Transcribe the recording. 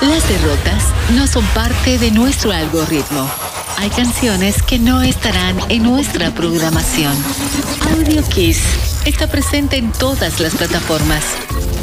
Las derrotas no son parte de nuestro algoritmo. Hay canciones que no estarán en nuestra programación. Audio Kiss está presente en todas las plataformas.